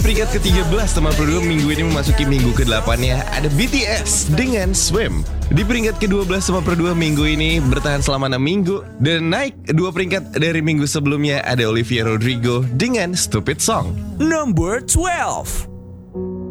peringkat ke-13 teman Pro 2 minggu ini memasuki minggu ke-8-nya ada BTS dengan Swim. Di peringkat ke-12 teman Pro 2 minggu ini bertahan selama 6 minggu dan naik 2 peringkat dari minggu sebelumnya ada Olivia Rodrigo dengan Stupid Song. Number 12.